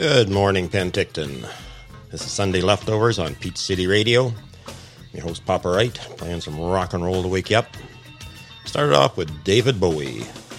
Good morning, Penticton. This is Sunday Leftovers on Peach City Radio. I'm your host, Papa Wright, playing some rock and roll to wake you up. Started off with David Bowie,